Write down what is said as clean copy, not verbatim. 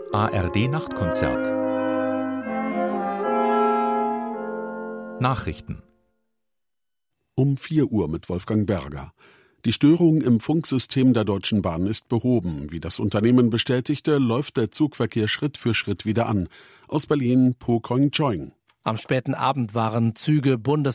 ARD Nachtkonzert. Nachrichten. Um 4 Uhr mit Wolfgang Berger. Die Störung im Funksystem der Deutschen Bahn ist behoben. Wie das Unternehmen bestätigte, läuft der Zugverkehr Schritt für Schritt wieder an. Aus Berlin, Po Koing-Choing. Am späten Abend waren Züge